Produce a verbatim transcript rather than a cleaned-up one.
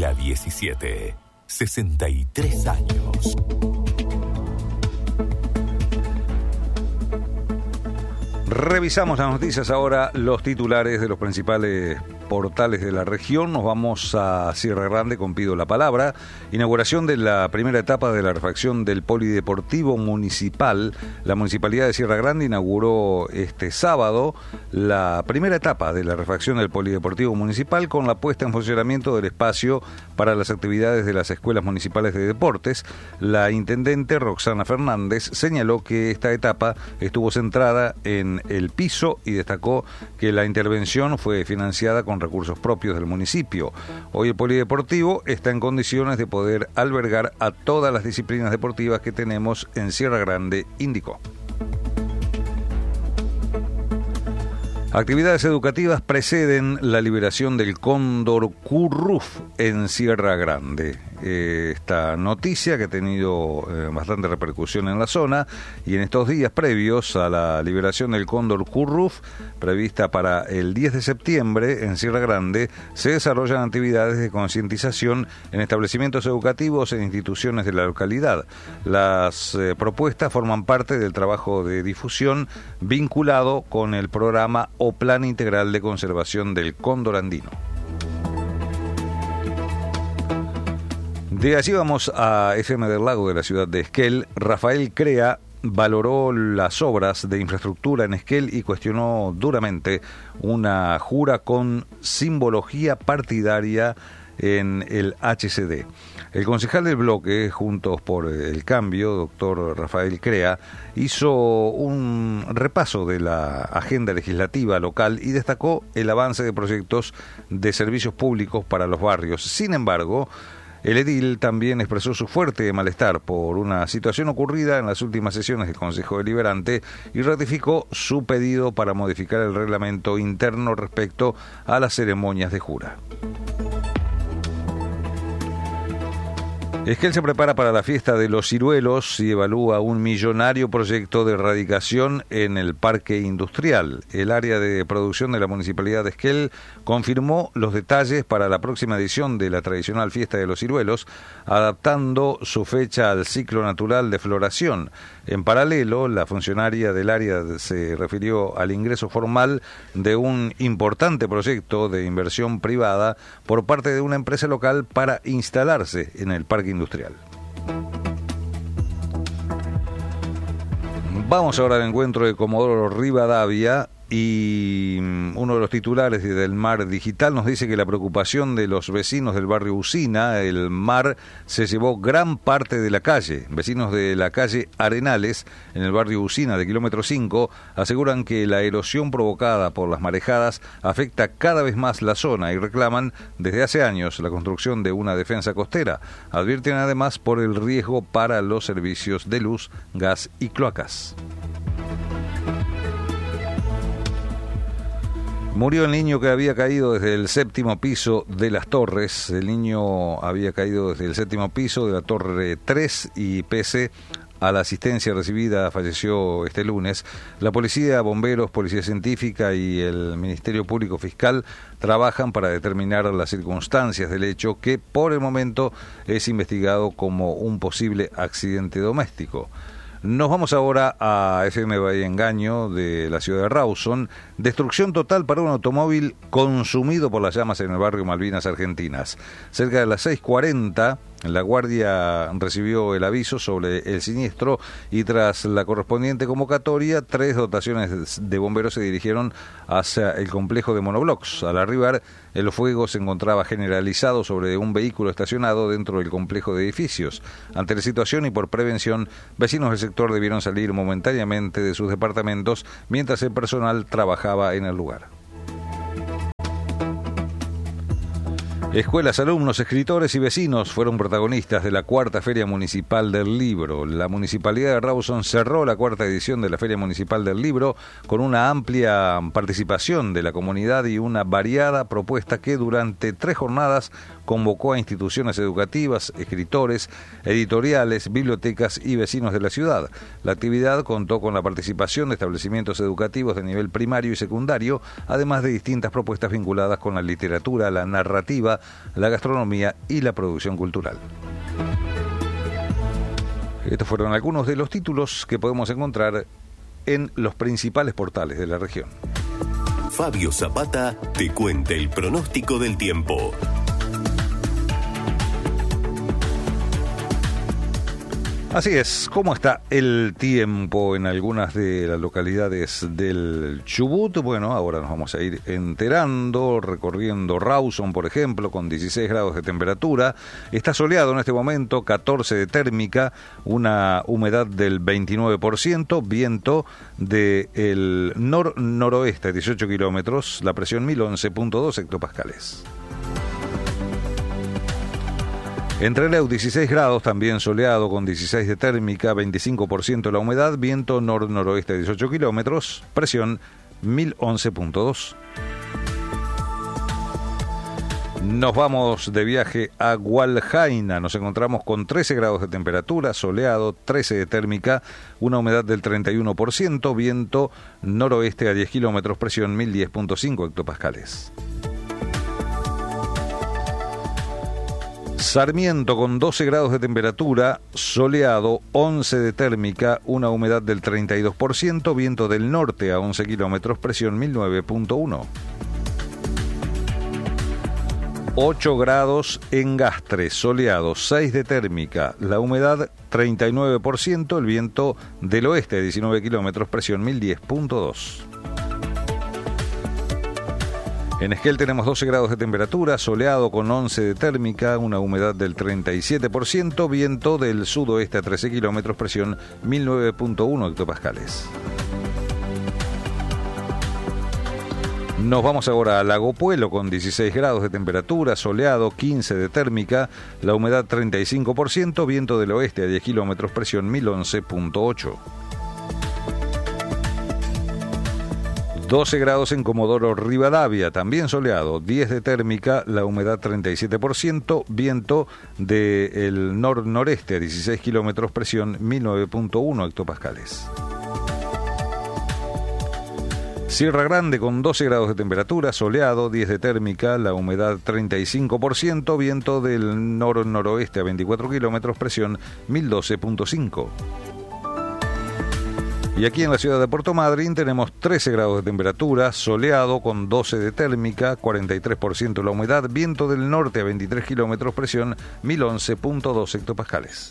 La diecisiete, sesenta y tres años. Revisamos las noticias ahora, los titulares de los principales portales de la región. Nos vamos a Sierra Grande con Pido la Palabra. Inauguración de la primera etapa de la refacción del Polideportivo Municipal. La Municipalidad de Sierra Grande inauguró este sábado la primera etapa de la refacción del Polideportivo Municipal con la puesta en funcionamiento del espacio para las actividades de las escuelas municipales de deportes. La intendente Roxana Fernández señaló que esta etapa estuvo centrada en el piso y destacó que la intervención fue financiada con recursos propios del municipio. Hoy el polideportivo está en condiciones de poder albergar a todas las disciplinas deportivas que tenemos en Sierra Grande, indicó. Actividades educativas preceden la liberación del cóndor curruf en Sierra Grande. Eh, esta noticia que ha tenido eh, bastante repercusión en la zona, y en estos días previos a la liberación del cóndor curruf, prevista para el diez de septiembre en Sierra Grande, se desarrollan actividades de concientización en establecimientos educativos e instituciones de la localidad. Las eh, propuestas forman parte del trabajo de difusión vinculado con el programa o Plan Integral de Conservación del Cóndor Andino. De allí vamos a F M del Lago de la ciudad de Esquel. Rafael Crea valoró las obras de infraestructura en Esquel y cuestionó duramente una jura con simbología partidaria en el H C D. El concejal del bloque, Juntos por el Cambio, doctor Rafael Crea, hizo un repaso de la agenda legislativa local y destacó el avance de proyectos de servicios públicos para los barrios. Sin embargo, el edil también expresó su fuerte malestar por una situación ocurrida en las últimas sesiones del Consejo Deliberante y ratificó su pedido para modificar el reglamento interno respecto a las ceremonias de jura. Esquel se prepara para la fiesta de los ciruelos y evalúa un millonario proyecto de erradicación en el parque industrial. El área de producción de la Municipalidad de Esquel confirmó los detalles para la próxima edición de la tradicional fiesta de los ciruelos, adaptando su fecha al ciclo natural de floración. En paralelo, la funcionaria del área se refirió al ingreso formal de un importante proyecto de inversión privada por parte de una empresa local para instalarse en el parque industrial. Vamos ahora al encuentro de Comodoro Rivadavia. Y uno de los titulares del Mar Digital nos dice que la preocupación de los vecinos del barrio Usina, el mar se llevó gran parte de la calle. Vecinos de la calle Arenales, en el barrio Usina de kilómetro cinco, aseguran que la erosión provocada por las marejadas afecta cada vez más la zona y reclaman desde hace años la construcción de una defensa costera. Advierten además por el riesgo para los servicios de luz, gas y cloacas. Murió el niño que había caído desde el séptimo piso de las torres. El niño había caído desde el séptimo piso de la torre tres y pese a la asistencia recibida falleció este lunes. La policía, bomberos, policía científica y el Ministerio Público Fiscal trabajan para determinar las circunstancias del hecho, que por el momento es investigado como un posible accidente doméstico. Nos vamos ahora a F M Bahía Engaño de la ciudad de Rawson. Destrucción total para un automóvil consumido por las llamas en el barrio Malvinas Argentinas. Cerca de las seis cuarenta, la Guardia recibió el aviso sobre el siniestro y tras la correspondiente convocatoria, tres dotaciones de bomberos se dirigieron hacia el complejo de monoblocks. Al arribar, el fuego se encontraba generalizado sobre un vehículo estacionado dentro del complejo de edificios. Ante la situación y por prevención, vecinos del sector debieron salir momentáneamente de sus departamentos mientras el personal trabajaba en el lugar. Escuelas, alumnos, escritores y vecinos fueron protagonistas de la cuarta Feria Municipal del Libro. La Municipalidad de Rawson cerró la cuarta edición de la Feria Municipal del Libro con una amplia participación de la comunidad y una variada propuesta que durante tres jornadas convocó a instituciones educativas, escritores, editoriales, bibliotecas y vecinos de la ciudad. La actividad contó con la participación de establecimientos educativos de nivel primario y secundario, además de distintas propuestas vinculadas con la literatura, la narrativa la gastronomía y la producción cultural. Estos fueron algunos de los títulos que podemos encontrar en los principales portales de la región. Fabio Zapata te cuenta el pronóstico del tiempo. Así es, ¿cómo está el tiempo en algunas de las localidades del Chubut? Bueno, ahora nos vamos a ir enterando, recorriendo Rawson, por ejemplo, con dieciséis grados de temperatura. Está soleado en este momento, catorce de térmica, una humedad del veintinueve por ciento, viento del nor-noroeste, dieciocho kilómetros, la presión mil once punto dos hectopascales. En Trelew, dieciséis grados, también soleado con dieciséis de térmica, veinticinco por ciento la humedad, viento nor-noroeste dieciocho kilómetros, presión mil once punto dos. Nos vamos de viaje a Hualjaina, nos encontramos con trece grados de temperatura, soleado, trece de térmica, una humedad del treinta y uno por ciento, viento noroeste a diez kilómetros, presión mil diez punto cinco hectopascales. Sarmiento con doce grados de temperatura, soleado, once de térmica, una humedad del treinta y dos por ciento, viento del norte a once kilómetros, presión mil nueve punto uno. ocho grados en Gastre, soleado, seis de térmica, la humedad treinta y nueve por ciento, el viento del oeste a diecinueve kilómetros, presión mil diez punto dos. En Esquel tenemos doce grados de temperatura, soleado con once de térmica, una humedad del treinta y siete por ciento, viento del sudoeste a trece kilómetros, presión mil nueve punto uno hectopascales. Nos vamos ahora a Lago Puelo con dieciséis grados de temperatura, soleado, quince de térmica, la humedad treinta y cinco por ciento, viento del oeste a diez kilómetros, presión mil once punto ocho. doce grados en Comodoro Rivadavia, también soleado, diez de térmica, la humedad treinta y siete por ciento, viento del nor-noreste a dieciséis kilómetros, presión mil nueve punto uno hectopascales. Sierra Grande con doce grados de temperatura, soleado, diez de térmica, la humedad treinta y cinco por ciento, viento del nor-noroeste a veinticuatro kilómetros, presión mil doce punto cinco. Y aquí en la ciudad de Puerto Madryn tenemos trece grados de temperatura, soleado con doce de térmica, cuarenta y tres por ciento la humedad, viento del norte a veintitrés kilómetros, presión mil once punto dos hectopascales.